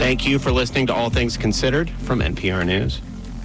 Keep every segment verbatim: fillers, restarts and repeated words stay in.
Thank you for listening to All Things Considered from N P R News.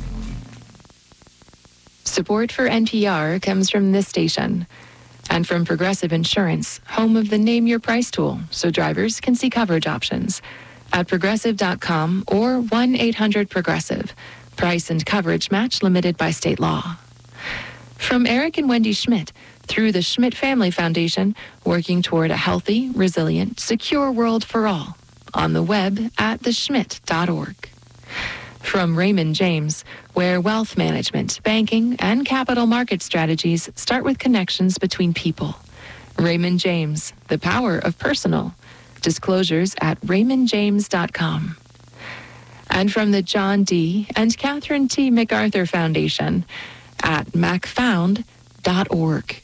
Support for N P R comes from this station and from Progressive Insurance, home of the Name Your Price tool, so drivers can see coverage options at progressive dot com or one eight hundred progressive. Price and coverage match limited by state law. From Eric and Wendy Schmidt, through the Schmidt Family Foundation, working toward a healthy, resilient, secure world for all. On the web at the schmidt dot org. From Raymond James, where wealth management, banking, and capital market strategies start with connections between people. Raymond James, the power of personal. Disclosures at raymond james dot com. And from the John D. and Catherine T. MacArthur Foundation at mac found dot org.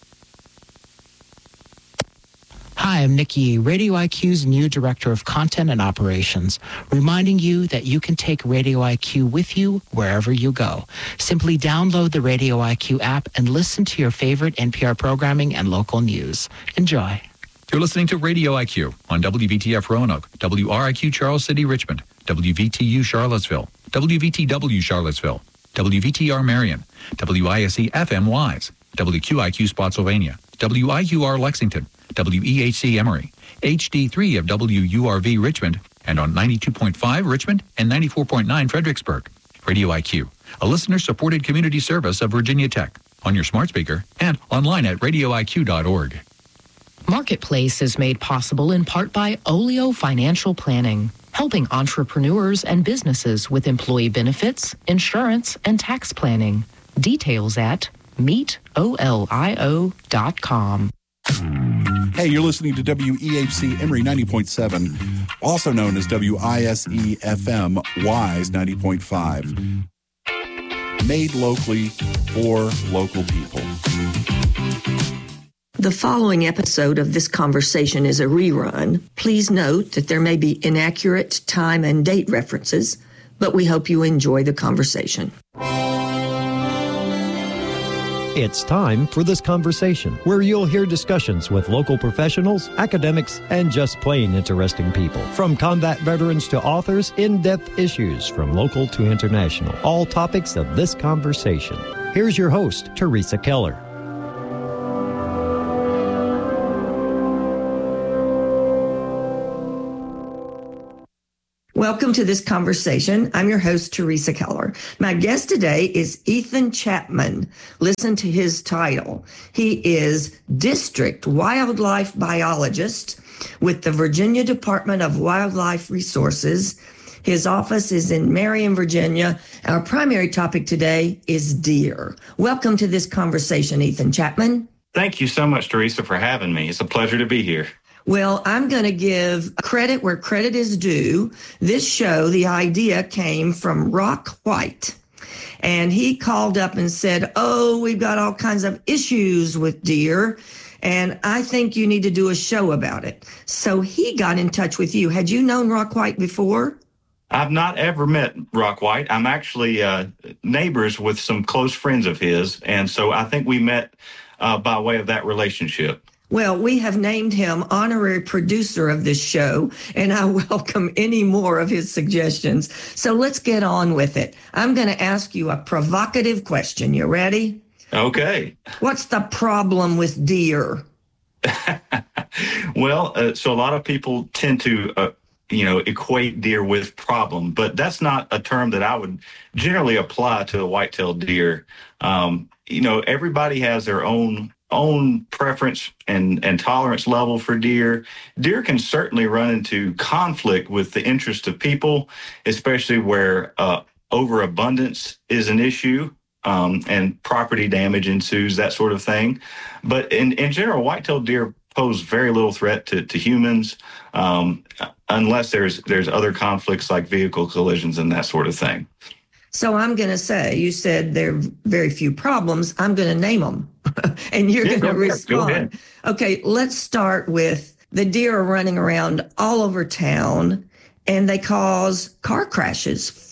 Hi, I'm Nikki, Radio I Q's new Director of Content and Operations, reminding you that you can take Radio I Q with you wherever you go. Simply download the Radio I Q app and listen to your favorite N P R programming and local news. Enjoy. You're listening to Radio I Q on W V T F Roanoke, W R I Q Charles City, Richmond, W V T U Charlottesville, W V T W Charlottesville, W V T R Marion, W I S E F M Wise, W Q I Q Spotsylvania, W I U R Lexington, W E H C Emory, H D three of W U R V Richmond, and on ninety-two point five Richmond and ninety-four point nine Fredericksburg. Radio I Q, a listener-supported community service of Virginia Tech, on your smart speaker and online at radio I Q dot org. Marketplace is made possible in part by Olio Financial Planning, helping entrepreneurs and businesses with employee benefits, insurance, and tax planning. Details at meet olio dot com. Hey, you're listening to W E H C Emory ninety point seven, also known as W I S E F M Wise ninety point five. Made locally for local people. The following episode of this conversation is a rerun. Please note that there may be inaccurate time and date references, but we hope you enjoy the conversation. It's time for This Conversation, where you'll hear discussions with local professionals, academics, and just plain interesting people. From combat veterans to authors, in-depth issues from local to international. All topics of this conversation. Here's your host, Teresa Keller. Welcome to This Conversation. I'm your host, Teresa Keller. My guest today is Ethan Chapman. Listen to his title. He is District Wildlife Biologist with the Virginia Department of Wildlife Resources. His office is in Marion, Virginia. Our primary topic today is deer. Welcome to This Conversation, Ethan Chapman. Thank you so much, Teresa, for having me. It's a pleasure to be here. Well, I'm going to give credit where credit is due. This show, the idea came from Rock White, and he called up and said, oh, we've got all kinds of issues with deer, and I think you need to do a show about it. So he got in touch with you. Had you known Rock White before? I've not ever met Rock White. I'm actually uh, neighbors with some close friends of his, and so I think we met uh, by way of that relationship. Well, we have named him honorary producer of this show, and I welcome any more of his suggestions. So let's get on with it. I'm going to ask you a provocative question. You ready? Okay. What's the problem with deer? Well, uh, so a lot of people tend to, uh, you know, equate deer with problem, but that's not a term that I would generally apply to a white-tailed deer. Um, you know, everybody has their own own preference and, and tolerance level for deer. Deer can certainly run into conflict with the interest of people, especially where uh, overabundance is an issue um, and property damage ensues, that sort of thing. But in, in general, white-tailed deer pose very little threat to, to humans um, unless there's there's other conflicts like vehicle collisions and that sort of thing. So I'm going to say, you said there are very few problems. I'm going to name them, and you're yeah, going to respond. Okay, let's start with the deer are running around all over town, and they cause car crashes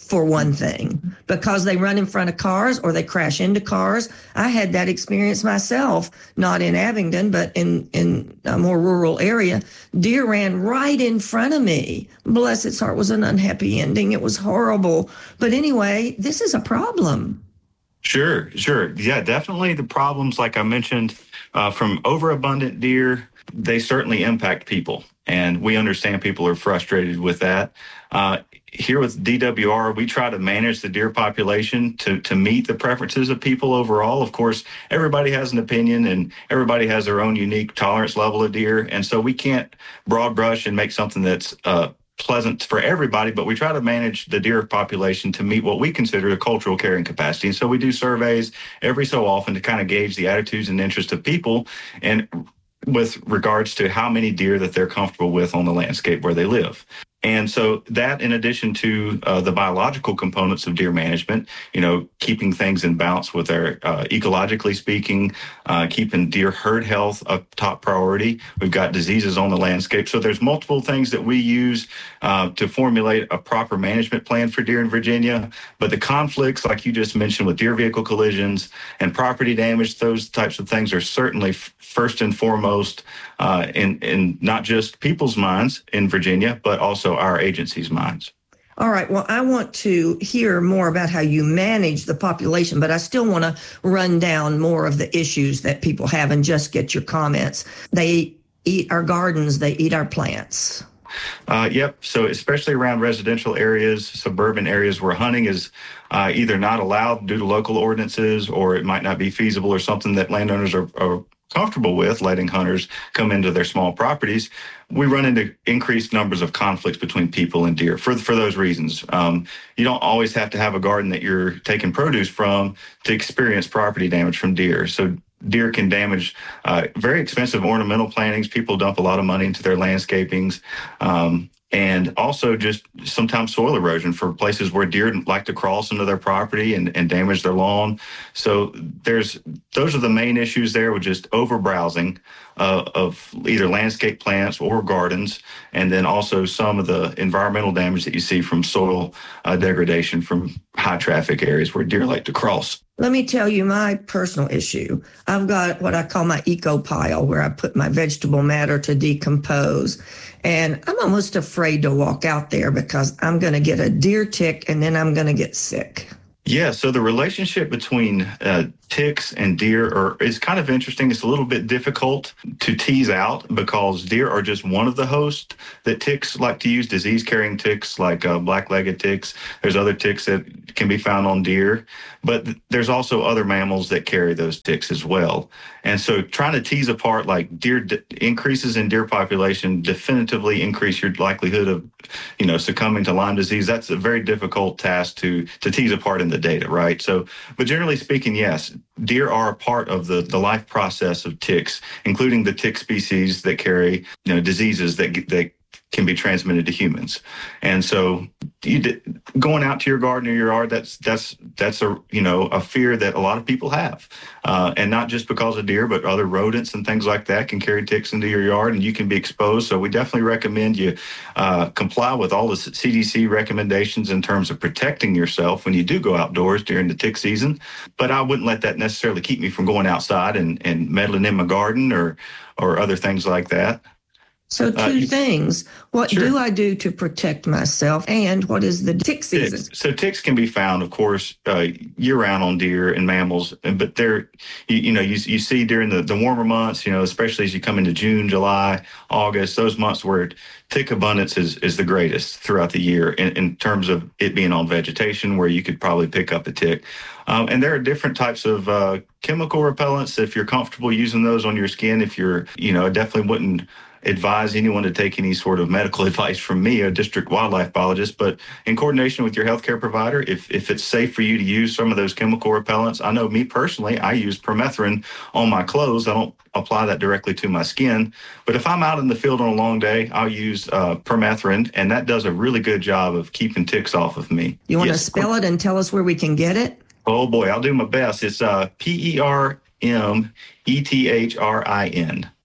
for one thing, because they run in front of cars or they crash into cars. I had that experience myself, not in Abingdon, but in, in a more rural area. Deer ran right in front of me. Bless its heart, was an unhappy ending. It was horrible. But anyway, this is a problem. Sure, sure. Yeah, definitely the problems, like I mentioned, uh, from overabundant deer, they certainly impact people. And we understand people are frustrated with that. Uh, here with D W R, we try to manage the deer population to, to meet the preferences of people overall. Of course, everybody has an opinion and everybody has their own unique tolerance level of deer. And so we can't broad brush and make something that's uh, pleasant for everybody, but we try to manage the deer population to meet what we consider the cultural carrying capacity. And so we do surveys every so often to kind of gauge the attitudes and interests of people, and with regards to how many deer that they're comfortable with on the landscape where they live. And so that, in addition to uh, the biological components of deer management, you know, keeping things in balance with our uh, ecologically speaking, uh, keeping deer herd health a top priority. We've got diseases on the landscape. So there's multiple things that we use uh, to formulate a proper management plan for deer in Virginia. But the conflicts, like you just mentioned, with deer vehicle collisions and property damage, those types of things are certainly f- first and foremost uh, in, in not just people's minds in Virginia, but also our agency's minds. All right. Well, I want to hear more about how you manage the population, but I still want to run down more of the issues that people have and just get your comments. They eat our gardens. They eat our plants. Uh, yep. So especially around residential areas, suburban areas where hunting is uh, either not allowed due to local ordinances, or it might not be feasible, or something that landowners are, are comfortable with letting hunters come into their small properties, we run into increased numbers of conflicts between people and deer for for those reasons. Um, you don't always have to have a garden that you're taking produce from to experience property damage from deer. So deer can damage uh, very expensive ornamental plantings. People dump a lot of money into their landscapings. Um, and also just sometimes soil erosion for places where deer like to cross into their property and, and damage their lawn. So there's those are the main issues there, with just over-browsing uh, of either landscape plants or gardens, and then also some of the environmental damage that you see from soil uh, degradation from high traffic areas where deer like to cross. Let me tell you my personal issue. I've got what I call my eco pile, where I put my vegetable matter to decompose. And I'm almost afraid to walk out there because I'm going to get a deer tick and then I'm going to get sick. Yeah, so the relationship between uh, ticks and deer are, is kind of interesting. It's a little bit difficult to tease out because deer are just one of the hosts that ticks like to use, disease-carrying ticks like uh, black-legged ticks. There's other ticks that can be found on deer, but th- there's also other mammals that carry those ticks as well. And so trying to tease apart like deer d- increases in deer population definitively increase your likelihood of, you know, succumbing to Lyme disease. That's a very difficult task to to tease apart in the data, right? So, but generally speaking, yes, deer are a part of the, the life process of ticks, including the tick species that carry, you know, diseases that that can be transmitted to humans. And so you did, going out to your garden or your yard, that's that's that's a you know a fear that a lot of people have, uh, and not just because of deer, but other rodents and things like that can carry ticks into your yard, and you can be exposed. So we definitely recommend you uh, comply with all the C D C recommendations in terms of protecting yourself when you do go outdoors during the tick season. But I wouldn't let that necessarily keep me from going outside and, and meddling in my garden or or other things like that. So two uh, things. What sure. do I do to protect myself, and what is the tick season? Ticks. So ticks can be found, of course, uh, year-round on deer and mammals, but they're, you, you know, you, you see during the, the warmer months, you know, especially as you come into June, July, August, those months where tick abundance is, is the greatest throughout the year in, in terms of it being on vegetation where you could probably pick up a tick. Um, and there are different types of uh, chemical repellents. If you're comfortable using those on your skin, if you're, you know, I definitely wouldn't advise anyone to take any sort of medical advice from me, a district wildlife biologist, but in coordination with your healthcare provider, if if it's safe for you to use some of those chemical repellents. I know me personally, I use permethrin on my clothes. I don't apply that directly to my skin, but if I'm out in the field on a long day, I'll use uh, permethrin, and that does a really good job of keeping ticks off of me. You want yes. to spell it and tell us where we can get it? Oh boy, I'll do my best. It's uh, P E R M E T H R I N.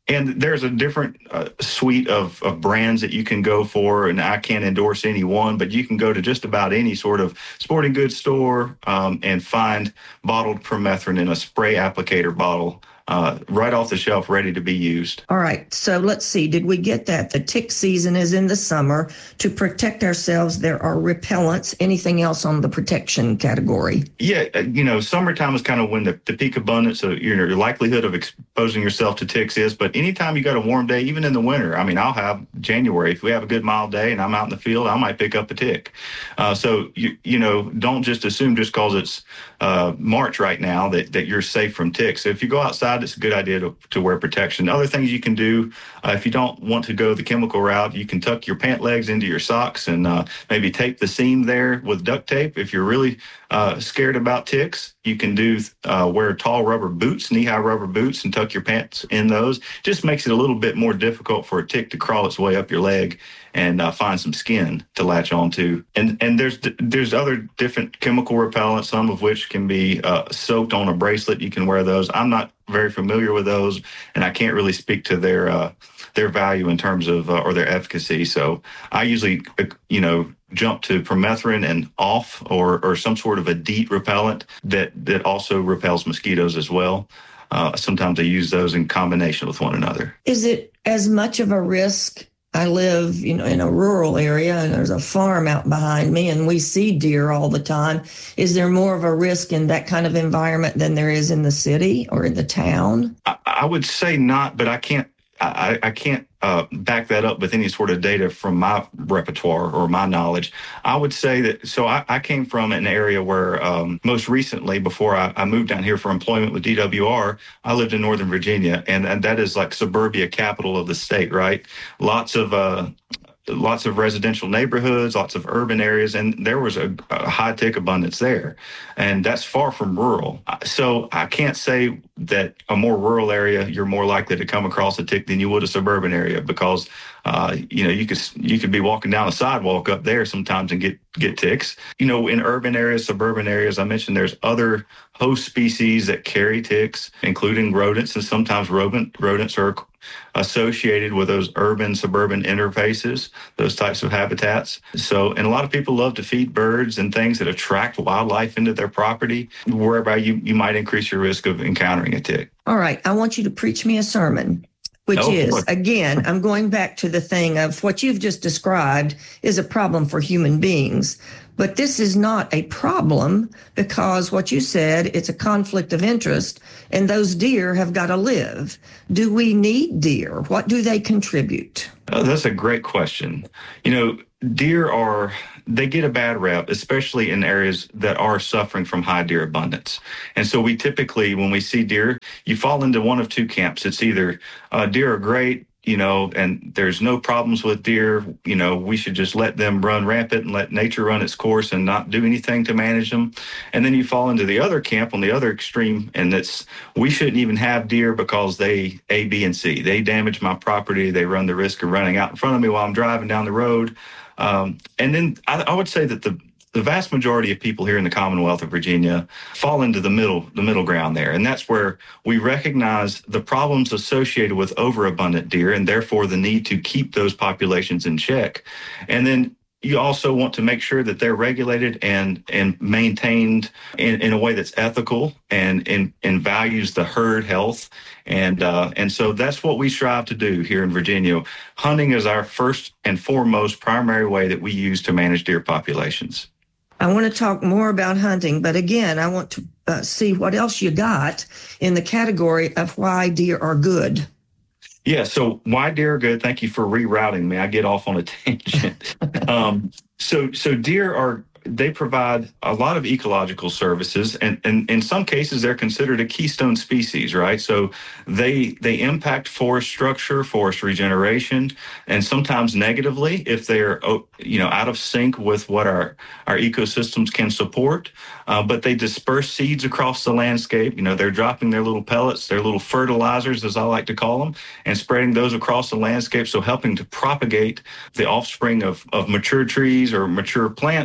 And there's a different uh, suite of, of brands that you can go for, and I can't endorse any one, but you can go to just about any sort of sporting goods store um, and find bottled permethrin in a spray applicator bottle uh, right off the shelf, ready to be used. All right. So let's see. Did we get that? The tick season is in the summer. To protect ourselves, there are repellents. Anything else on the protection category? Yeah. You know, summertime is kind of when the, the peak abundance of your, your likelihood of exposing yourself to ticks is. But anytime you got a warm day, even in the winter, I mean, I'll have January. If we have a good mild day and I'm out in the field, I might pick up a tick. Uh, so, you, you know, don't just assume just because it's uh, March right now that, that you're safe from ticks. So if you go outside, it's a good idea to, to wear protection. Other things you can do, uh, if you don't want to go the chemical route, you can tuck your pant legs into your socks and uh, maybe tape the seam there with duct tape. If you're really uh, scared about ticks, you can do uh, wear tall rubber boots, knee-high rubber boots, and tuck your pants in those. Just makes it a little bit more difficult for a tick to crawl its way up your leg and uh, find some skin to latch onto. And and there's there's other different chemical repellents, some of which can be uh, soaked on a bracelet. You can wear those. I'm not very familiar with those, and I can't really speak to their uh, their value in terms of uh, or their efficacy. So I usually, you know, jump to permethrin and off, or or some sort of a DEET repellent that that also repels mosquitoes as well. Uh, sometimes I use those in combination with one another. Is it as much of a risk? I live, you know, in a rural area, and there's a farm out behind me, and we see deer all the time. Is there more of a risk in that kind of environment than there is in the city or in the town? I, I would say not, but I can't. I, I can't uh, back that up with any sort of data from my repertoire or my knowledge. I would say that, so I, I came from an area where um, most recently, before I, I moved down here for employment with D W R, I lived in Northern Virginia, and, and that is like suburbia capital of the state, right? Lots of uh, lots of residential neighborhoods, lots of urban areas, and there was a, a high tick abundance there. And that's far from rural. So I can't say that a more rural area, you're more likely to come across a tick than you would a suburban area, because, uh, you know, you could you could be walking down a sidewalk up there sometimes and get, get ticks. You know, in urban areas, suburban areas, I mentioned there's other host species that carry ticks, including rodents, and sometimes rodent, rodents are associated with those urban suburban interfaces, those types of habitats. So, and a lot of people love to feed birds and things that attract wildlife into their property, whereby you, you might increase your risk of encountering a tick. All right. I want you to preach me a sermon, which Oh, is, boy. again, I'm going back to the thing of what you've just described is a problem for human beings. But this is not a problem, because what you said, it's a conflict of interest, and those deer have got to live. Do we need deer? What do they contribute? Oh, that's a great question. You know, deer are, they get a bad rep, especially in areas that are suffering from high deer abundance. And so we typically, when we see deer, you fall into one of two camps. It's either uh, deer are great, you know, and there's no problems with deer. You know, we should just let them run rampant and let nature run its course and not do anything to manage them. And then you fall into the other camp on the other extreme, and that's, we shouldn't even have deer because they A, B, and C. They damage my property. They run the risk of running out in front of me while I'm driving down the road. Um, and then I, I would say that the The vast majority of people here in the Commonwealth of Virginia fall into the middle, the middle ground there. And that's where we recognize the problems associated with overabundant deer, and therefore the need to keep those populations in check. And then you also want to make sure that they're regulated and, and maintained in, in a way that's ethical and, and, and values the herd health. And, uh, and so that's what we strive to do here in Virginia. Hunting is our first and foremost primary way that we use to manage deer populations. I want to talk more about hunting, but again, I want to uh, see what else you got in the category of why deer are good. Yeah, so why deer are good? Thank you for rerouting me. I get off on a tangent. um, so, so deer are, they provide a lot of ecological services, and, and in some cases they're considered a keystone species, right? So they they impact forest structure, forest regeneration, and sometimes negatively if they're you know out of sync with what our our ecosystems can support. Uh, but they disperse seeds across the landscape. You know, they're dropping their little pellets, their little fertilizers, as I like to call them, and spreading those across the landscape. So helping to propagate the offspring of, of mature trees or mature plants that have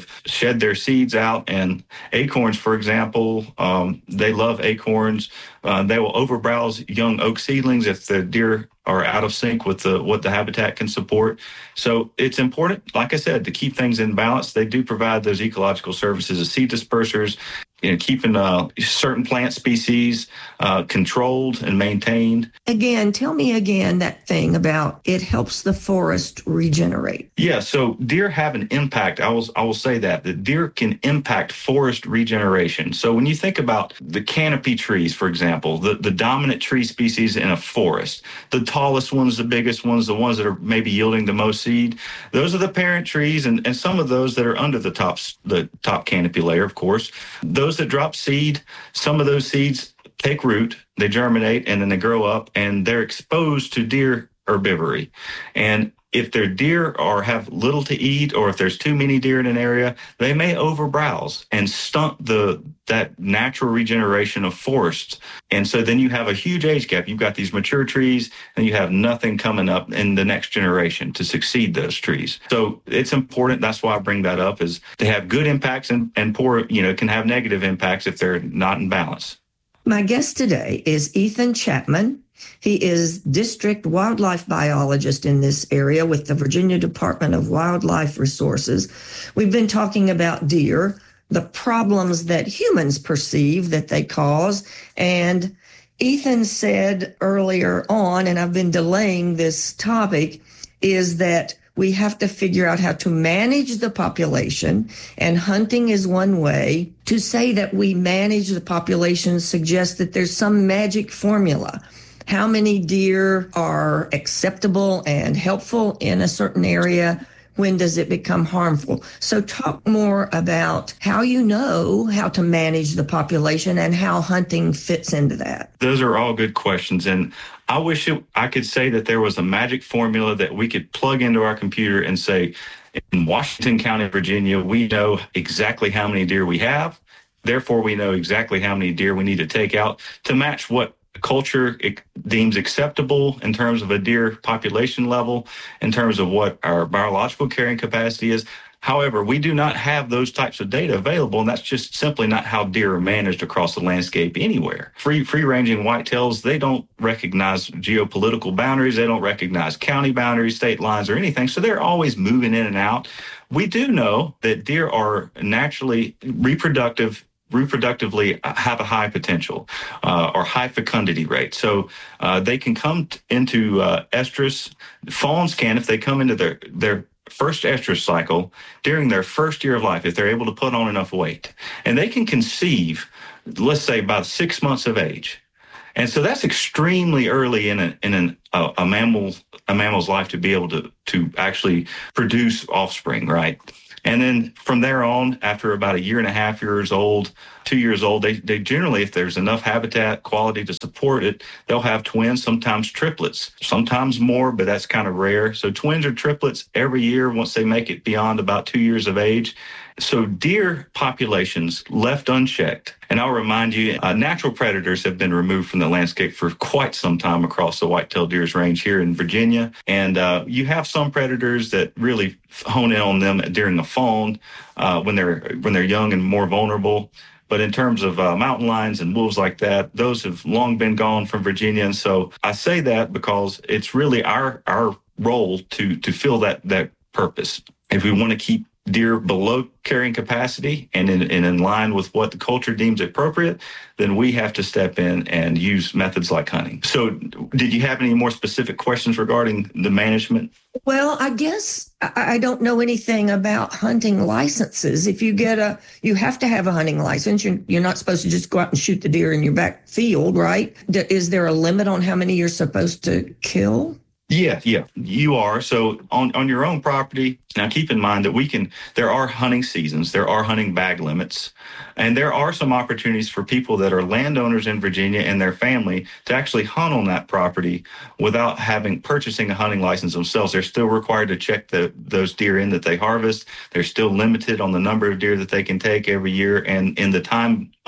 shed their seeds out. And acorns, for example, um, they love acorns. Uh, they will overbrowse young oak seedlings if the deer are out of sync with the, what the habitat can support. So it's important, like I said, to keep things in balance. They do provide those ecological services as seed dispersers, you know, keeping uh, certain plant species uh, controlled and maintained. Again, tell me again that thing about it helps the forest regenerate. Yeah, so deer have an impact. I will, I will say that. The deer can impact forest regeneration. So when you think about the canopy trees, for example, the, the dominant tree species in a forest, the tallest ones, the biggest ones, the ones that are maybe yielding the most seed, those are the parent trees, and, and some of those that are under the top, the top canopy layer, of course. Those that drop seed, some of those seeds take root, they germinate, and then they grow up, and they're exposed to deer herbivory. And if their deer or have little to eat, or if there's too many deer in an area, they may overbrowse and stunt the that natural regeneration of forests. And so then you have a huge age gap. You've got these mature trees, and you have nothing coming up in the next generation to succeed those trees. So it's important. That's why I bring that up, is they have good impacts, and, and poor, you know, can have negative impacts if they're not in balance. My guest today is Ethan Chapman. He is district wildlife biologist in this area with the Virginia Department of Wildlife Resources. We've been talking about deer, the problems that humans perceive that they cause. And Ethan said earlier on, and I've been delaying this topic, is that we have to figure out how to manage the population, and hunting is one way. To say that we manage the population suggests that there's some magic formula. How many deer are acceptable and helpful in a certain area? When does it become harmful? So talk more about how you know how to manage the population and how hunting fits into that. Those are all good questions. And I wish it, I could say that there was a magic formula that we could plug into our computer and say, in Washington County, Virginia, we know exactly how many deer we have. Therefore, we know exactly how many deer we need to take out to match what culture it deems acceptable in terms of a deer population level, in terms of what our biological carrying capacity is. However, we do not have those types of data available, and that's just simply not how deer are managed across the landscape anywhere. Free, free-ranging whitetails, they don't recognize geopolitical boundaries. They don't recognize county boundaries, state lines, or anything, so they're always moving in and out. We do know that deer are naturally reproductive reproductively have a high potential uh, or high fecundity rate. So uh, they can come t- into uh, estrus. Fawns can, if they come into their, their first estrus cycle during their first year of life, if they're able to put on enough weight. And they can conceive, let's say, about six months of age. And so that's extremely early in a, in an, a, a mammal a mammal's life to be able to, to actually produce offspring, right? And then from there on, after about a year and a half years old, two years old, they, they generally, if there's enough habitat quality to support it, they'll have twins, sometimes triplets, sometimes more, but that's kind of rare. So twins or triplets every year once they make it beyond about two years of age. So deer populations left unchecked, and I'll remind you, uh, natural predators have been removed from the landscape for quite some time across the white-tailed deer's range here in Virginia. And uh, you have some predators that really hone in on them during the fawn uh, when they're when they're young and more vulnerable. But in terms of uh, mountain lions and wolves like that, those have long been gone from Virginia. And so I say that because it's really our our role to to fill that that purpose. If we want to keep deer below carrying capacity and in, and in line with what the culture deems appropriate, then we have to step in and use methods like hunting. So did you have any more specific questions regarding the management? Well, I guess I don't know anything about hunting licenses. If you get a, you have to have a hunting license. You're, you're not supposed to just go out and shoot the deer in your back field, right? Is there a limit on how many you're supposed to kill? Yeah, yeah, you are. So on, on your own property, now keep in mind that we can, there are hunting seasons, there are hunting bag limits, and there are some opportunities for people that are landowners in Virginia and their family to actually hunt on that property without having, purchasing a hunting license themselves. They're still required to check the, those deer in that they harvest. They're still limited on the number of deer that they can take every year and in the time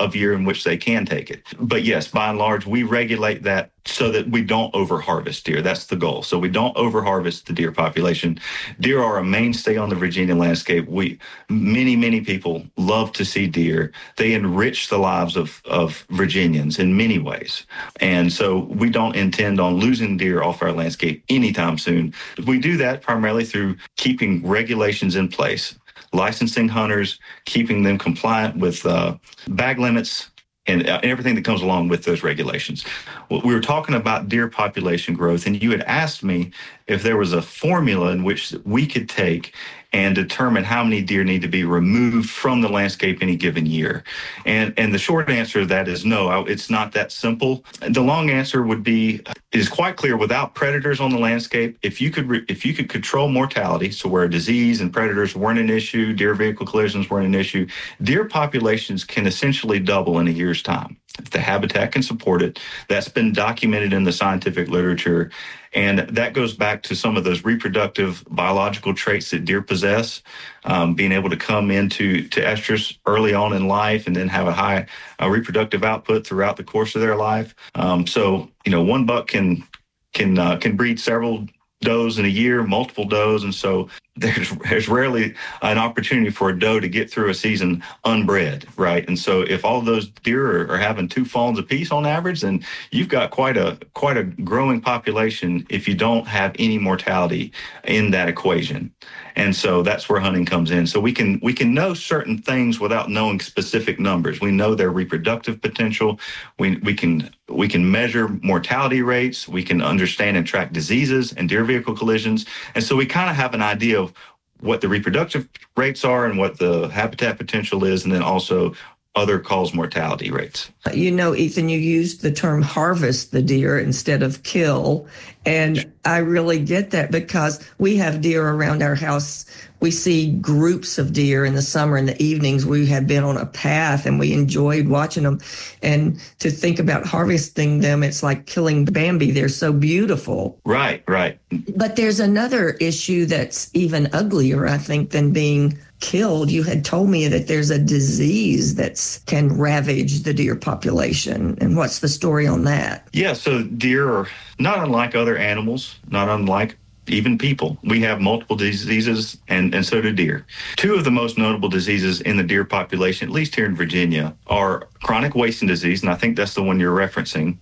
of year in which they can take it. But yes, by and large, we regulate that so that we don't overharvest deer. That's the goal. So we don't overharvest the deer population. Deer are a mainstay on the Virginia landscape. We, many, many people love to see deer. They enrich the lives of, of Virginians in many ways. And so we don't intend on losing deer off our landscape anytime soon. We do that primarily through keeping regulations in place, licensing hunters, keeping them compliant with uh, bag limits, and everything that comes along with those regulations. We were talking about deer population growth, and you had asked me if there was a formula in which we could take and determine how many deer need to be removed from the landscape any given year. And and the short answer to that is no, it's not that simple. The long answer would be, it is quite clear, without predators on the landscape, if you could re, if you could control mortality, so where disease and predators weren't an issue, deer vehicle collisions weren't an issue, deer populations can essentially double in a year's time. If the habitat can support it, that's been documented in the scientific literature. And that goes back to some of those reproductive biological traits that deer possess, um, being able to come into to estrus early on in life and then have a high uh, reproductive output throughout the course of their life. Um, so, you know, one buck can can uh, can breed several does in a year, multiple does, and so there's there's rarely an opportunity for a doe to get through a season unbred, right? And so if all of those deer are, are having two fawns apiece on average, then you've got quite a quite a growing population if you don't have any mortality in that equation. And so that's where hunting comes in. So we can we can know certain things without knowing specific numbers. We know their reproductive potential. We we can we can measure mortality rates. We can understand and track diseases and deer vehicle collisions. And so we kind of have an idea of what the reproductive rates are and what the habitat potential is, and then also other cause mortality rates. You know, Ethan, you used the term harvest the deer instead of kill. And I really get that because we have deer around our house. We see groups of deer in the summer in the evenings. We have been on a path and we enjoyed watching them. And to think about harvesting them, it's like killing Bambi. They're so beautiful. Right, right. But there's another issue that's even uglier, I think, than being killed. You had told me that there's a disease that can ravage the deer population. And what's the story on that? Yeah, so deer are not unlike other animals, not unlike even people. We have multiple diseases, and, and so do deer. Two of the most notable diseases in the deer population, at least here in Virginia, are chronic wasting disease, and I think that's the one you're referencing.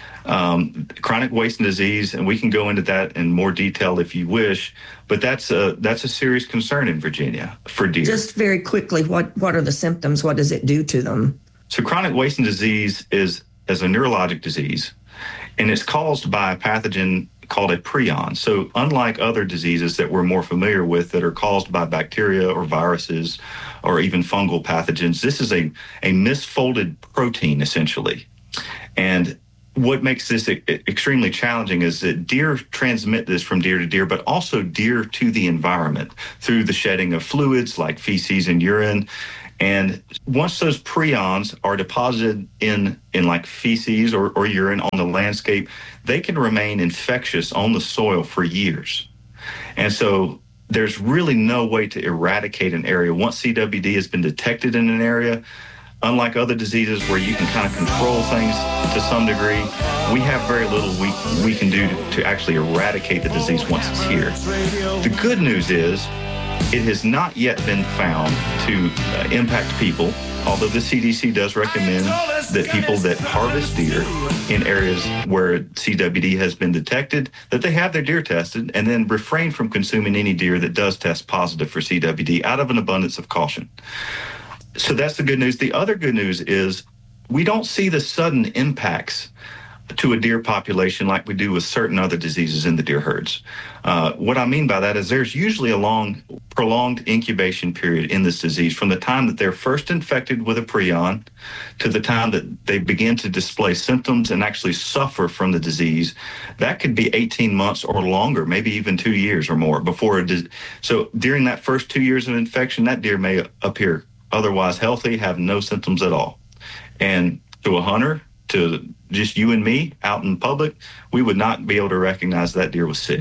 Um, chronic wasting disease, and we can go into that in more detail if you wish, but that's a that's a serious concern in Virginia for deer. Just very quickly, what what are the symptoms? What does it do to them? So chronic wasting disease is is a neurologic disease, and it's caused by a pathogen called a prion. So unlike other diseases that we're more familiar with that are caused by bacteria or viruses or even fungal pathogens, this is a a misfolded protein essentially, and what makes this extremely challenging is that deer transmit this from deer to deer, but also deer to the environment through the shedding of fluids like feces and urine. And once those prions are deposited in, in like feces or, or urine on the landscape, they can remain infectious on the soil for years. And so there's really no way to eradicate an area. Once C W D has been detected in an area, unlike other diseases where you can kind of control things to some degree, we have very little we, we can do to, to actually eradicate the disease once it's here. The good news is it has not yet been found to uh, impact people, although the C D C does recommend that people that harvest deer in areas where C W D has been detected, that they have their deer tested and then refrain from consuming any deer that does test positive for C W D out of an abundance of caution. So that's the good news. The other good news is we don't see the sudden impacts to a deer population like we do with certain other diseases in the deer herds. Uh, what I mean by that is there's usually a long, prolonged incubation period in this disease from the time that they're first infected with a prion to the time that they begin to display symptoms and actually suffer from the disease. That could be eighteen months or longer, maybe even two years or more before it is. So during that first two years of infection, that deer may appear otherwise healthy, have no symptoms at all. And to a hunter, to just you and me out in public, we would not be able to recognize that deer was sick.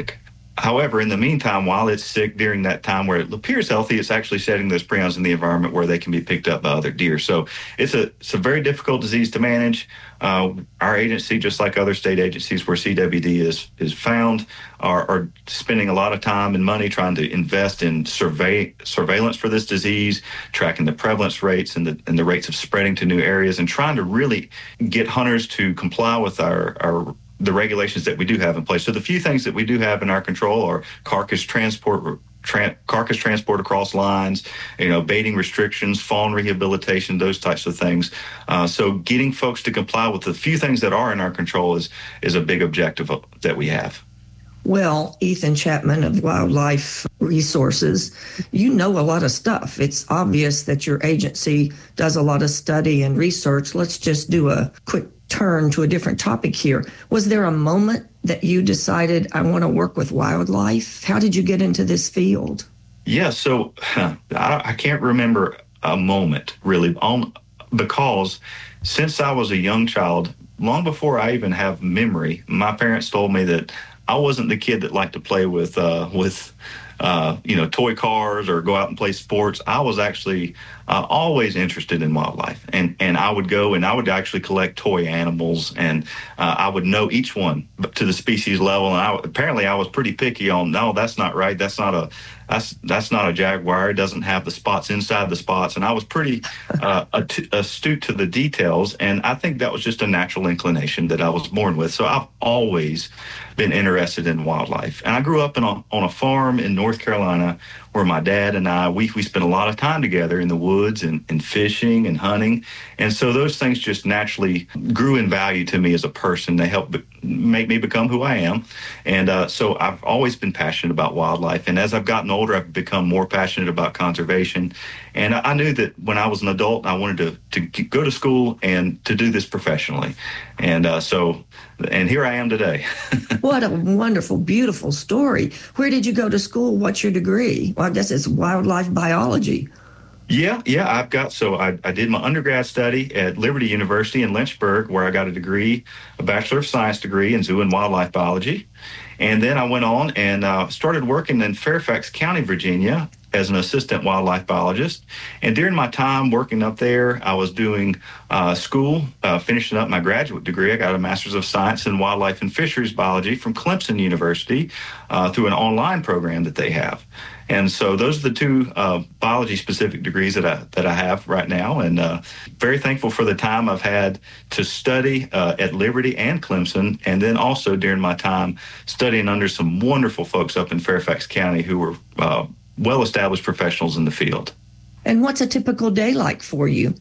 However, in the meantime, while it's sick during that time where it appears healthy, it's actually setting those prions in the environment where they can be picked up by other deer. So it's a it's a very difficult disease to manage. Uh, our agency, just like other state agencies where C W D is is found, are, are spending a lot of time and money trying to invest in survey surveillance for this disease, tracking the prevalence rates and the and the rates of spreading to new areas, and trying to really get hunters to comply with our our the regulations that we do have in place. So the few things that we do have in our control are carcass transport, tra- carcass transport across lines, you know, baiting restrictions, fawn rehabilitation, those types of things. Uh, so getting folks to comply with the few things that are in our control is is a big objective of, that we have. Well, Ethan Chapman of Wildlife Resources, you know a lot of stuff. It's obvious that your agency does a lot of study and research. Let's just do a quick turn to a different topic here. Was there a moment that you decided, I want to work with wildlife? How did you get into this field? Yeah, so I, I can't remember a moment really, um, because since I was a young child, long before I even have memory, my parents told me that I wasn't the kid that liked to play with uh, with uh, you know toy cars or go out and play sports. I was actually uh, always interested in wildlife, and and I would go and I would actually collect toy animals, and uh, I would know each one to the species level. And I, apparently, I was pretty picky on no, that's not right. That's not a that's that's not a jaguar. It doesn't have the spots inside the spots. And I was pretty uh, att- astute to the details, and I think that was just a natural inclination that I was born with. So I've always been interested in wildlife. And I grew up in a, on a farm in North Carolina where my dad and I, we, we spent a lot of time together in the woods and, and fishing and hunting. And so those things just naturally grew in value to me as a person. They helped be, make me become who I am. And uh, so I've always been passionate about wildlife. And as I've gotten older, I've become more passionate about conservation. And I, I knew that when I was an adult, I wanted to, to go to school and to do this professionally. And uh, so, and here I am today. What a wonderful, beautiful story. Where did you go to school? What's your degree? Well, I guess it's wildlife biology. Yeah, yeah, I've got, so I, I did my undergrad study at Liberty University in Lynchburg, where I got a degree, a Bachelor of Science degree in zoo and wildlife biology. And then I went on and uh, started working in Fairfax County, Virginia, as an assistant wildlife biologist. And during my time working up there, I was doing uh, school, uh, finishing up my graduate degree. I got a Master's of Science in Wildlife and Fisheries Biology from Clemson University uh, through an online program that they have. And so those are the two uh, biology-specific degrees that I that I have right now, and uh, very thankful for the time I've had to study uh, at Liberty and Clemson, and then also during my time studying under some wonderful folks up in Fairfax County who were uh, well-established professionals in the field. And what's a typical day like for you?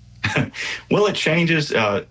Well, it changes. Uh,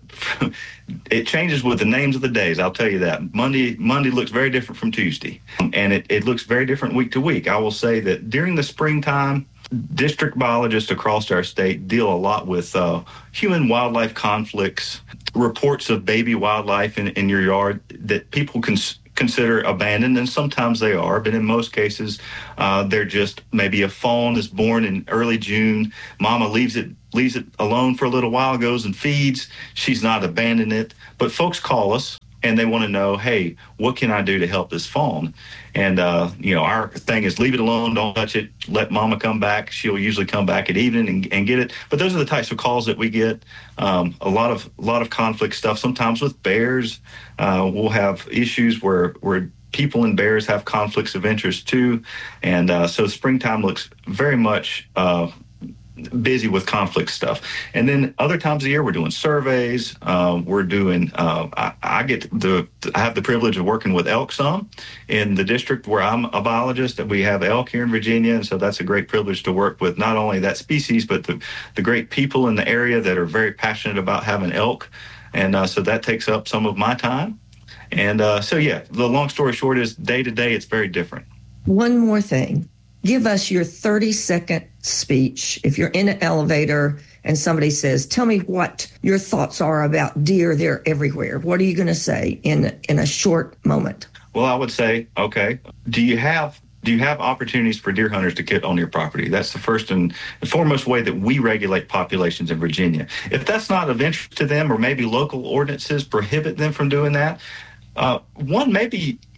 it changes with the names of the days. I'll tell you that. Monday Monday looks very different from Tuesday, and it, it looks very different week to week. I will say that during the springtime, district biologists across our state deal a lot with uh, human-wildlife conflicts, reports of baby wildlife in, in your yard that people can consider abandoned, and sometimes they are, but in most cases, uh, they're just maybe a fawn is born in early June. Mama leaves it leaves it alone for a little while, goes and feeds. She's not abandoning it. But folks call us and they want to know, hey, what can I do to help this fawn? And, uh, you know, our thing is leave it alone, don't touch it, let mama come back. She'll usually come back at evening and, and get it. But those are the types of calls that we get. Um, a lot of a lot of conflict stuff, sometimes with bears. Uh, we'll have issues where, where people and bears have conflicts of interest too. And uh, so springtime looks very much uh, busy with conflict stuff. And then other times of the year, we're doing surveys. Uh, we're doing, uh, I, I get the, I have the privilege of working with elk some in the district where I'm a biologist. We have elk here in Virginia. And so that's a great privilege to work with not only that species, but the, the great people in the area that are very passionate about having elk. And uh, so that takes up some of my time. And uh, so, yeah, the long story short is day to day, it's very different. One more thing. Give us your thirty-second speech. If you're in an elevator and somebody says, tell me what your thoughts are about deer, they're everywhere. What are you going to say in in a short moment? Well, I would say, okay, do you have do you have opportunities for deer hunters to get on your property? That's the first and foremost way that we regulate populations in Virginia. If that's not of interest to them, or maybe local ordinances prohibit them from doing that, Uh, one, maybe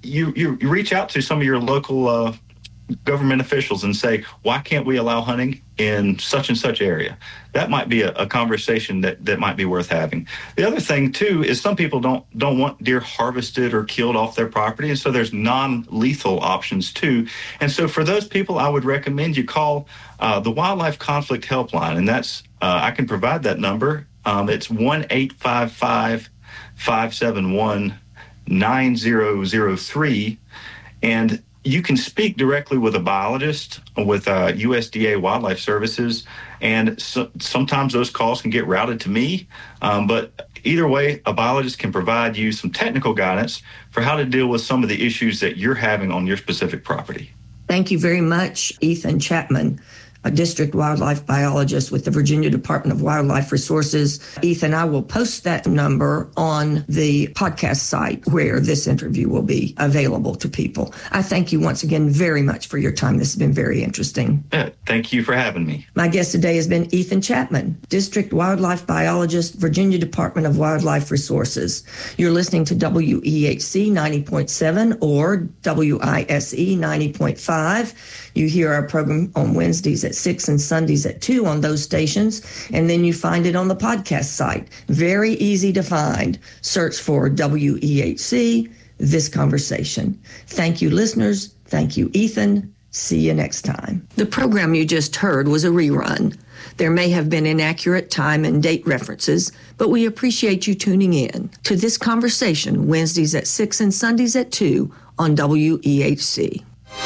you, you you reach out to some of your local uh, government officials and say, why can't we allow hunting in such and such area? That might be a, a conversation that, that might be worth having. The other thing too is some people don't don't want deer harvested or killed off their property, and so there's non-lethal options too. And so for those people, I would recommend you call uh, the Wildlife Conflict Helpline, and that's uh, I can provide that number. Um, it's one eight five five, five seven one, nine zero zero three, and you can speak directly with a biologist with uh, U S D A Wildlife Services, and so, sometimes those calls can get routed to me. Um, but either way, a biologist can provide you some technical guidance for how to deal with some of the issues that you're having on your specific property. Thank you very much, Ethan Chapman, a district wildlife biologist with the Virginia Department of Wildlife Resources. Ethan, I will post that number on the podcast site where this interview will be available to people. I thank you once again very much for your time. This has been very interesting. Yeah, thank you for having me. My guest today has been Ethan Chapman, district wildlife biologist, Virginia Department of Wildlife Resources. You're listening to W E H C ninety point seven or W I S E ninety point five. You hear our program on Wednesdays at six and Sundays at two on those stations, and then you find it on the podcast site. Very easy to find. Search for W E H C, This Conversation. Thank you, listeners. Thank you, Ethan. See you next time. The program you just heard was a rerun. There may have been inaccurate time and date references, but we appreciate you tuning in to This Conversation Wednesdays at six and Sundays at two on W E H C.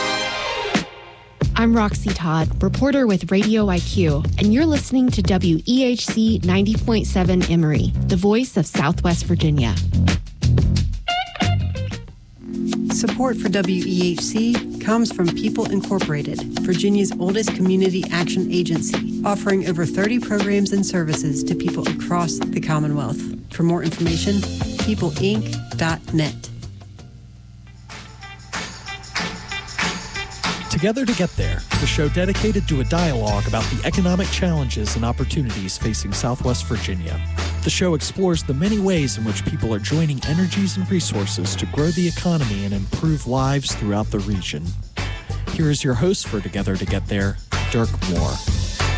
I'm Roxy Todd, reporter with Radio I Q, and you're listening to W E H C ninety point seven Emory, the voice of Southwest Virginia. Support for W E H C comes from People Incorporated, Virginia's oldest community action agency, offering over thirty programs and services to people across the Commonwealth. For more information, people inc dot net. Together to Get There, the show dedicated to a dialogue about the economic challenges and opportunities facing Southwest Virginia. The show explores the many ways in which people are joining energies and resources to grow the economy and improve lives throughout the region. Here is your host for Together to Get There, Dirk Moore.